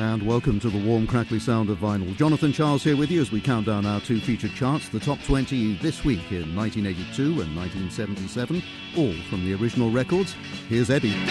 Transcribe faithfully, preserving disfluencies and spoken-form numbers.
And welcome to the warm, crackly sound of vinyl. Jonathan Charles here with you as we count down our two featured charts, the top twenty this week in nineteen eighty-two and nineteen seventy-seven, all from the original records. Here's Eddie.